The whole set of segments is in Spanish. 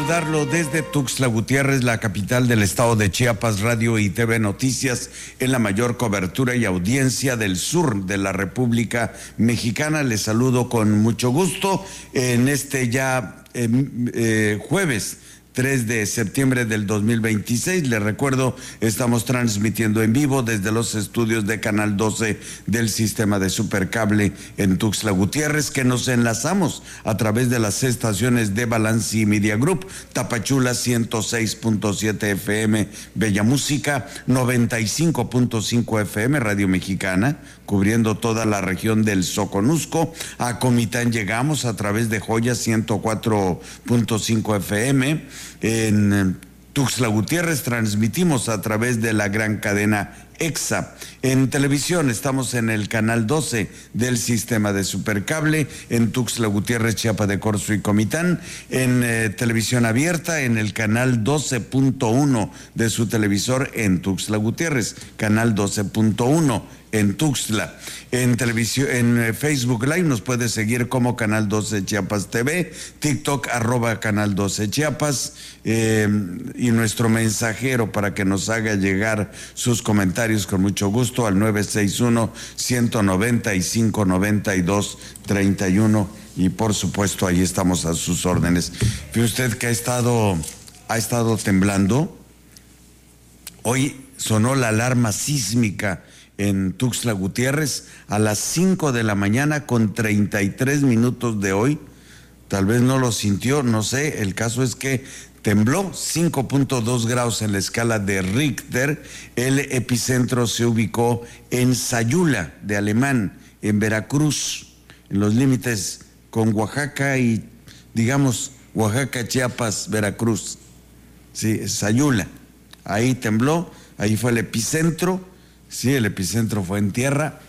saludarlo desde Tuxtla Gutiérrez, la capital del estado de Chiapas, Radio y TV Noticias, en la mayor cobertura y audiencia del sur de la República Mexicana. Les saludo con mucho gusto en este ya jueves 3 de septiembre del 2026. Les recuerdo, estamos transmitiendo en vivo desde los estudios de Canal 12 del sistema de Supercable en Tuxtla Gutiérrez, que nos enlazamos a través de las estaciones de Balanci Media Group, Tapachula 106.7 FM, Bella Música, 95.5 FM, Radio Mexicana, cubriendo toda la región del Soconusco. A Comitán llegamos a través de Joya 104.5 FM. En Tuxtla Gutiérrez transmitimos a través de la gran cadena EXA. En televisión estamos en el canal 12 del sistema de Supercable, en Tuxtla Gutiérrez, Chiapa de Corzo y Comitán. En televisión abierta, en el canal 12.1 de su televisor en Tuxtla Gutiérrez, canal 12.1 en Tuxtla. En televisión, en Facebook Live nos puede seguir como Canal 12 Chiapas TV, TikTok @Canal 12 Chiapas, y nuestro mensajero para que nos haga llegar sus comentarios con mucho gusto al 961-195-9231, y por supuesto ahí estamos a sus órdenes. Fíjese usted que ha estado temblando. Hoy sonó la alarma sísmica en Tuxtla Gutiérrez a las 5 de la mañana con 33 minutos de hoy. Tal vez no lo sintió, no sé. El caso es que tembló 5.2 grados en la escala de Richter. El epicentro se ubicó en Sayula de Alemán, en Veracruz, en los límites con Oaxaca y, digamos, Oaxaca, Chiapas, Veracruz. Sí, Sayula. Ahí tembló, ahí fue el epicentro. Sí, el epicentro fue en tierra.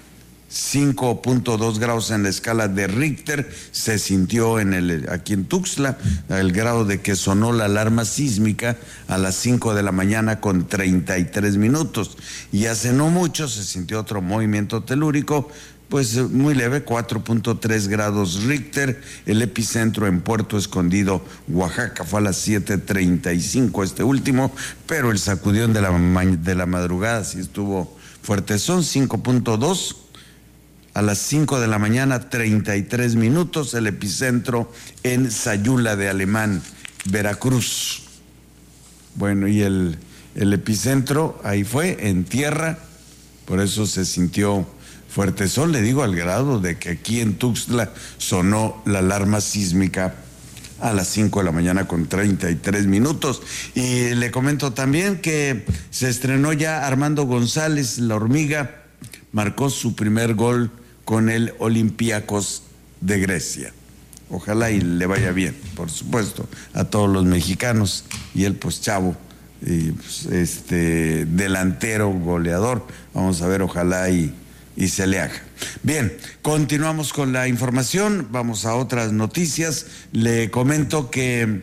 5.2 grados en la escala de Richter se sintió aquí en Tuxtla, el grado de que sonó la alarma sísmica a las 5 de la mañana con 33 minutos. Y hace no mucho se sintió otro movimiento telúrico, pues muy leve, 4.3 grados Richter, el epicentro en Puerto Escondido, Oaxaca, fue a las 7:35 este último, pero el sacudión de la madrugada sí estuvo fuerte. Son 5.2 a las 5 de la mañana, 33 minutos, el epicentro en Sayula de Alemán, Veracruz. Bueno, y el epicentro ahí fue, en tierra, por eso se sintió fuerte. Sol, le digo, al grado de que aquí en Tuxtla sonó la alarma sísmica a las 5 de la mañana con 33 minutos. Y le comento también que se estrenó ya Armando González, la hormiga, marcó su primer gol con el Olympiacos de Grecia. Ojalá y le vaya bien, por supuesto, a todos los mexicanos. Y él, pues, chavo, y, pues, delantero, goleador. Vamos a ver, ojalá y se le haga. Bien, continuamos con la información, vamos a otras noticias. Le comento que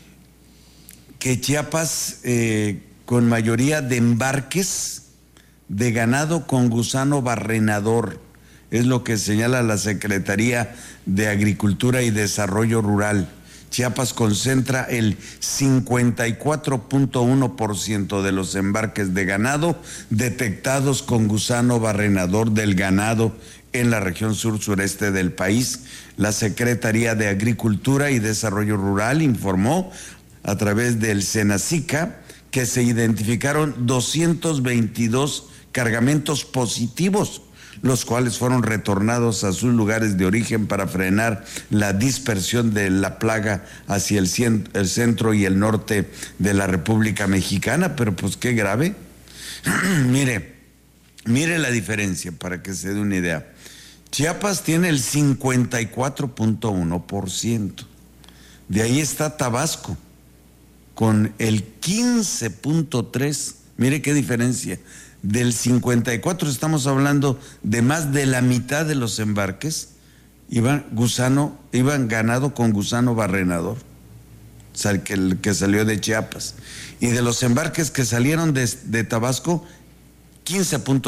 Chiapas, con mayoría de embarques de ganado con gusano barrenador, es lo que señala la Secretaría de Agricultura y Desarrollo Rural. Chiapas concentra el 54.1% de los embarques de ganado detectados con gusano barrenador del ganado en la región sur-sureste del país. La Secretaría de Agricultura y Desarrollo Rural informó a través del Senacica que se identificaron 222 cargamentos positivos, los cuales fueron retornados a sus lugares de origen para frenar la dispersión de la plaga hacia el centro y el norte de la República Mexicana. Pero pues qué grave. Mire la diferencia para que se dé una idea. Chiapas tiene el 54.1%. De ahí está Tabasco con el 15.3%. Mire qué diferencia. Del 54 estamos hablando de más de la mitad de los embarques iban ganado con gusano barrenador, o sea, el que salió de Chiapas. Y de los embarques que salieron de Tabasco,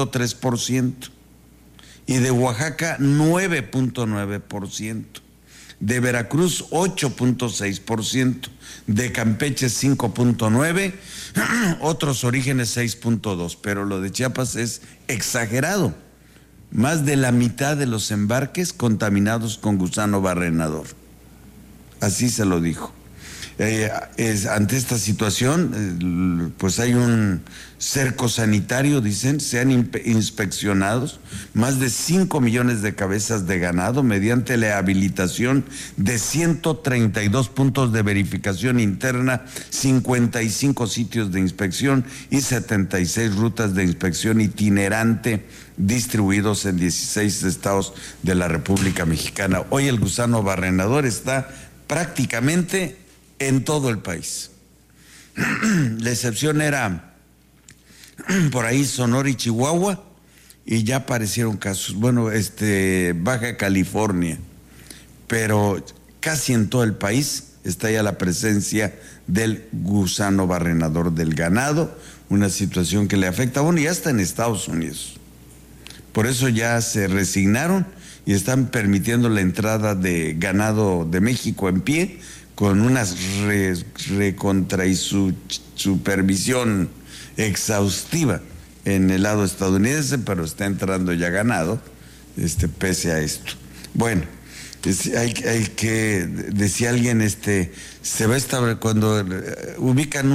15.3%. Y de Oaxaca, 9.9%. de Veracruz 8.6%, de Campeche 5.9%, otros orígenes 6.2%, pero lo de Chiapas es exagerado. Más de la mitad de los embarques contaminados con gusano barrenador. Así se lo dijo. Ante esta situación, pues hay un cerco sanitario, dicen, se han inspeccionados más de 5 millones de cabezas de ganado mediante la habilitación de 132 puntos de verificación interna, 55 sitios de inspección y 76 rutas de inspección itinerante distribuidos en 16 estados de la República Mexicana. Hoy el gusano barrenador está prácticamente en todo el país. La excepción era por ahí Sonora y Chihuahua, y ya aparecieron casos. Bueno, Baja California, pero casi en todo el país está ya la presencia del gusano barrenador del ganado, una situación que le afecta, bueno, ya está en Estados Unidos. Por eso ya se resignaron y están permitiendo la entrada de ganado de México en pie, con una recontra y su supervisión exhaustiva en el lado estadounidense, pero está entrando ya ganado, pese a esto. Bueno, hay que, decía alguien, se va a establecer, cuando ubican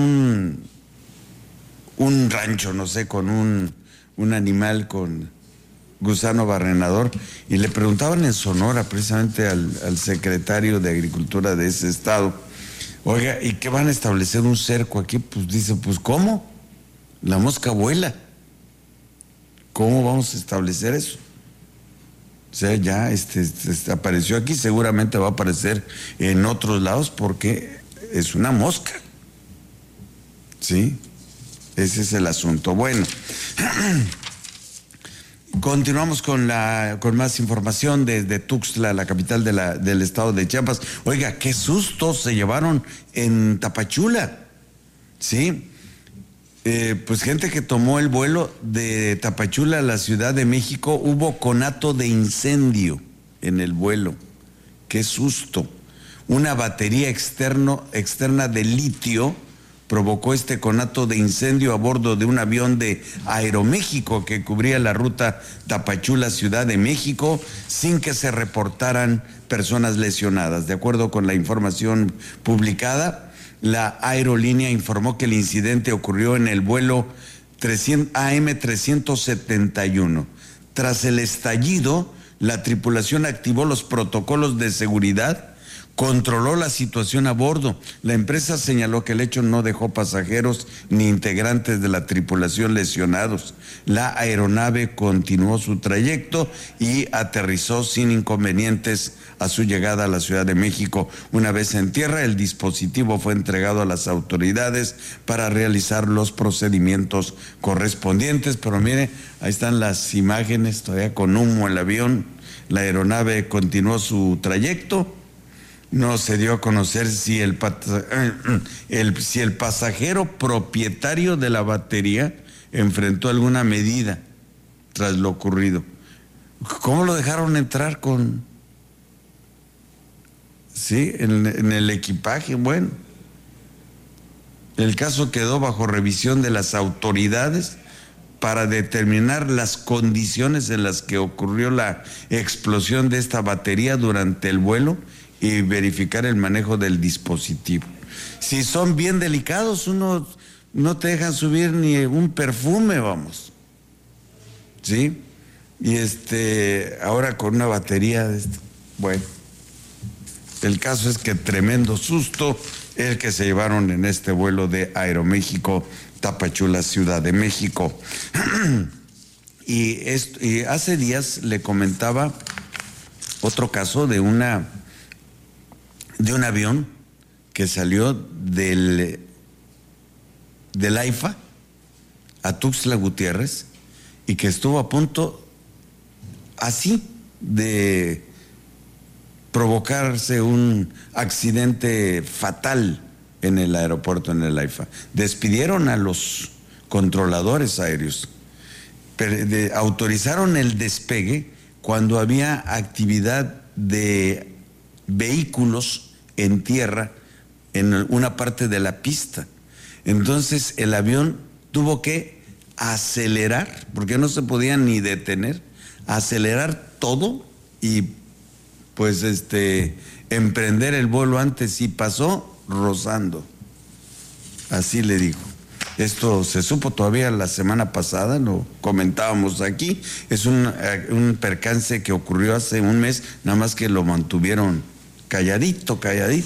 un rancho, no sé, con un animal con gusano barrenador, y le preguntaban en Sonora precisamente al secretario de Agricultura de ese estado, oiga, ¿y qué van a establecer un cerco aquí? Pues dice, pues ¿cómo? La mosca vuela. ¿Cómo vamos a establecer eso? O sea, ya apareció aquí, seguramente va a aparecer en otros lados porque es una mosca. ¿Sí? Ese es el asunto. Bueno. Continuamos con más información desde Tuxtla, la capital del estado de Chiapas. Oiga, qué susto se llevaron en Tapachula, ¿sí? Pues gente que tomó el vuelo de Tapachula a la Ciudad de México, hubo conato de incendio en el vuelo. Qué susto. Una batería externa de litio provocó este conato de incendio a bordo de un avión de Aeroméxico que cubría la ruta Tapachula-Ciudad de México sin que se reportaran personas lesionadas. De acuerdo con la información publicada, la aerolínea informó que el incidente ocurrió en el vuelo AM371. Tras el estallido, la tripulación activó los protocolos de seguridad, controló la situación a bordo. La empresa señaló que el hecho no dejó pasajeros ni integrantes de la tripulación lesionados. La aeronave continuó su trayecto y aterrizó sin inconvenientes a su llegada a la Ciudad de México. Una vez en tierra, el dispositivo fue entregado a las autoridades para realizar los procedimientos correspondientes. Pero mire, ahí están las imágenes, todavía con humo el avión. La aeronave continuó su trayecto. No se dio a conocer si el pasajero propietario de la batería enfrentó alguna medida tras lo ocurrido. ¿Cómo lo dejaron entrar en el equipaje? Bueno, el caso quedó bajo revisión de las autoridades para determinar las condiciones en las que ocurrió la explosión de esta batería durante el vuelo y verificar el manejo del dispositivo. Si son bien delicados, no te dejan subir ni un perfume, vamos. ¿Sí? Y ahora con una batería, bueno, el caso es que tremendo susto el que se llevaron en este vuelo de Aeroméxico Tapachula, Ciudad de México. Y hace días le comentaba otro caso de un avión que salió del AIFA a Tuxtla Gutiérrez y que estuvo a punto así de provocarse un accidente fatal en el aeropuerto, en el AIFA. Despidieron a los controladores aéreos, autorizaron el despegue cuando había actividad de vehículos en tierra en una parte de la pista. Entonces el avión tuvo que acelerar, porque no se podía ni detener, acelerar todo y pues emprender el vuelo antes, y pasó rozando. Así le dijo. Esto se supo todavía la semana pasada, lo comentábamos aquí. Es un percance que ocurrió hace un mes, nada más que lo mantuvieron calladito.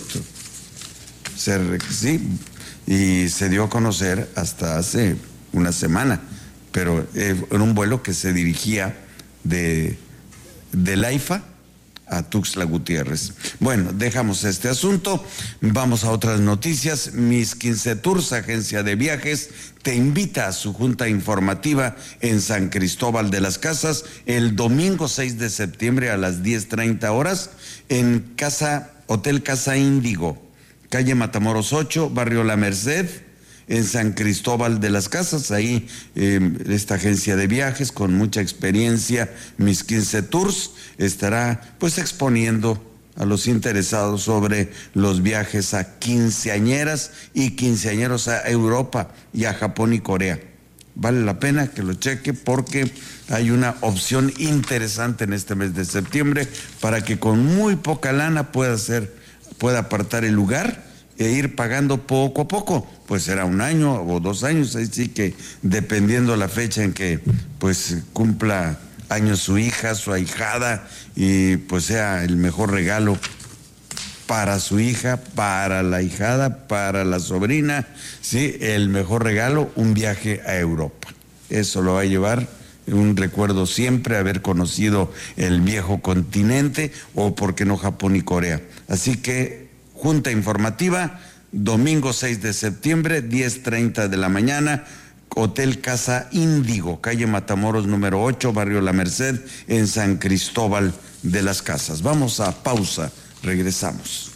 Sí, y se dio a conocer hasta hace una semana, pero era un vuelo que se dirigía de Laifa a Tuxtla Gutiérrez. Bueno, dejamos este asunto, vamos a otras noticias. Mis 15 Tours, agencia de viajes, te invita a su junta informativa en San Cristóbal de las Casas el domingo 6 de septiembre a las 10:30 horas en Hotel Casa Índigo, calle Matamoros 8, barrio La Merced, en San Cristóbal de las Casas. Ahí esta agencia de viajes con mucha experiencia, Mis 15 Tours, estará pues exponiendo a los interesados sobre los viajes a quinceañeras y quinceañeros a Europa y a Japón y Corea. Vale la pena que lo cheque porque hay una opción interesante en este mes de septiembre para que con muy poca lana pueda apartar el lugar e ir pagando poco a poco. Pues será 1 año o 2 años, así que dependiendo la fecha en que pues cumpla años su hija, su ahijada, y pues sea el mejor regalo para su hija, para la ahijada, para la sobrina, sí, el mejor regalo, un viaje a Europa. Eso lo va a llevar un recuerdo siempre, haber conocido el viejo continente, o por qué no Japón y Corea. Así que junta informativa, domingo 6 de septiembre, 10:30 de la mañana, Hotel Casa Índigo, calle Matamoros número 8, barrio La Merced, en San Cristóbal de las Casas. Vamos a pausa, regresamos.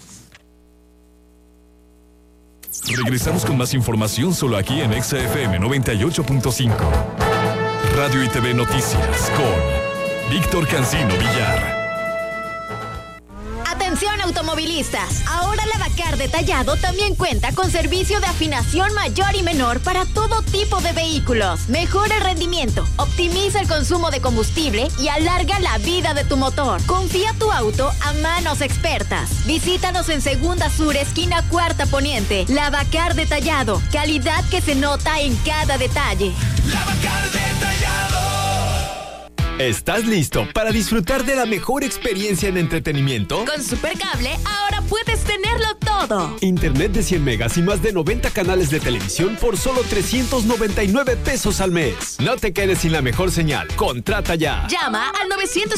Regresamos con más información solo aquí en XFM 98.5. Radio y TV Noticias con Víctor Cancino Villar. Atención automovilistas, ahora la Bacar Detallado también cuenta con servicio de afinación mayor y menor para todo tipo de vehículos. Mejora el rendimiento, optimiza el consumo de combustible y alarga la vida de tu motor. Confía tu auto a manos expertas. Visítanos en Segunda Sur, esquina Cuarta Poniente. La Bacar Detallado, calidad que se nota en cada detalle. La Bacar Detallado. ¿Estás listo para disfrutar de la mejor experiencia en entretenimiento? Con Supercable ahora puedes tenerlo todo. Internet de 100 megas y más de 90 canales de televisión por solo 399 pesos al mes. No te quedes sin la mejor señal. Contrata ya. Llama al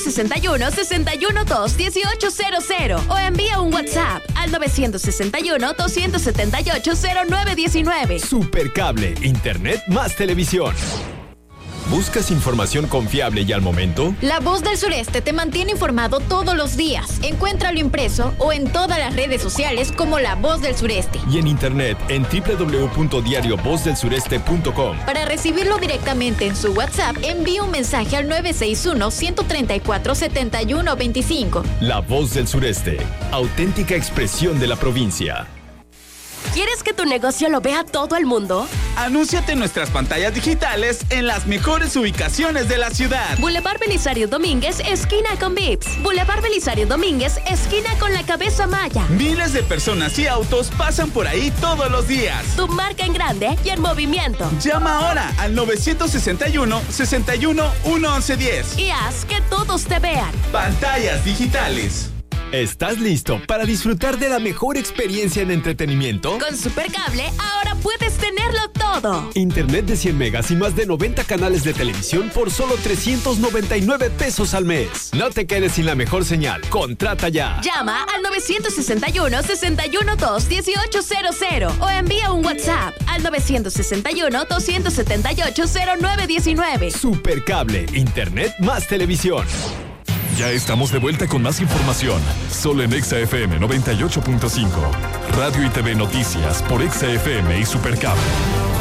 961-612-1800 o envía un WhatsApp al 961-278-0919. Supercable, Internet más televisión. ¿Buscas información confiable y al momento? La Voz del Sureste te mantiene informado todos los días. Encuéntralo impreso o en todas las redes sociales como La Voz del Sureste. Y en internet en www.diariovozdelsureste.com. Para recibirlo directamente en su WhatsApp, envíe un mensaje al 961-134-7125. La Voz del Sureste, auténtica expresión de la provincia. ¿Quieres que tu negocio lo vea todo el mundo? Anúnciate en nuestras pantallas digitales en las mejores ubicaciones de la ciudad. Boulevard Belisario Domínguez, esquina con Vips. Boulevard Belisario Domínguez, esquina con la Cabeza Maya. Miles de personas y autos pasan por ahí todos los días. Tu marca en grande y en movimiento. Llama ahora al 961-61-1110 y haz que todos te vean. Pantallas digitales. ¿Estás listo para disfrutar de la mejor experiencia en entretenimiento? Con Supercable ahora puedes tenerlo todo. Internet de 100 megas y más de 90 canales de televisión por solo 399 pesos al mes. No te quedes sin la mejor señal. Contrata ya. Llama al 961-612-1800 o envía un WhatsApp al 961-278-0919. Supercable, Internet más televisión. Ya estamos de vuelta con más información, solo en XFM 98.5. Radio y TV Noticias por XFM y Supercable.